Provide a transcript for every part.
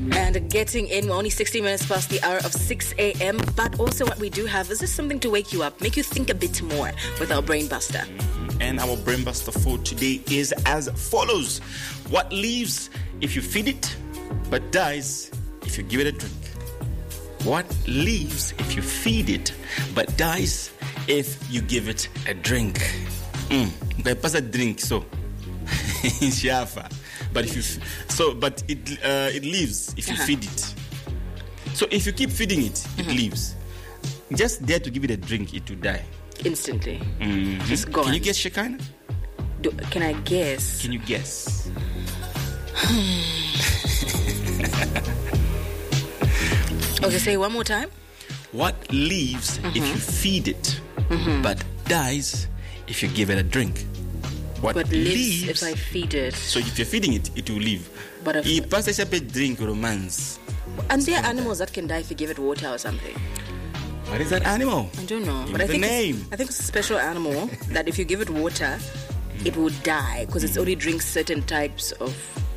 And getting in, we're only 60 minutes past the hour of 6 a.m. But also what we do have is just something to wake you up, make you think a bit more with our Brain Buster. And our Brain Buster for today is as follows. What lives if you feed it, but dies if you give it a drink? What lives if you feed it, but dies if you give it a drink? Pass a drink, so shafa. But if you but it lives if you feed it. So if you keep feeding it, it lives. Just dare to give it a drink, it will die instantly. It's gone. Can you guess, Shekinah? Can I guess? Can you guess? Okay, say it one more time. What lives if you feed it, but dies if you give it a drink? What but lives if I feed it. So if you're feeding it, it will live. But if you pass a drink romance. And there are animals that can die if you give it water or something. What is that animal? I don't know. But I think it's a special animal that if you give it water, it will die because it only drinks certain types of.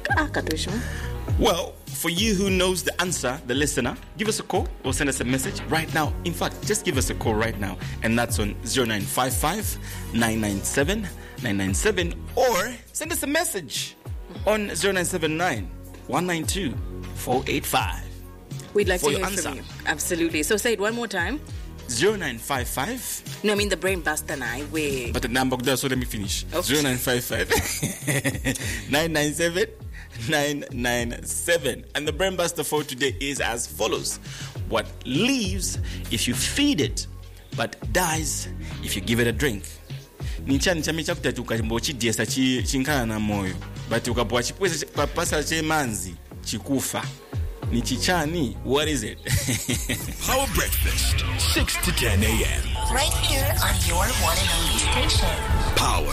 Well, for you who knows the answer, the listener, give us a call or send us a message right now. In fact, just give us a call right now, and that's on 0955 997 997, or send us a message on 0979 192 485. We'd like to hear from you. Absolutely. So say it one more time. 0955. No, I mean the Brain Buster now. Wait. But the number there, so let me finish. Okay. 0955 997 997. And the Brain Buster for today is as follows. What lives if you feed it, but dies if you give it a drink? Nichani chamicha kutatu ukajimbochi diesa chinkana na moyo. But ukapoa chipweze papasa che manzi chikufa. Nichichani, what is it? Power Breakfast, 6 to 10 a.m. Right here on your one and only station. Power.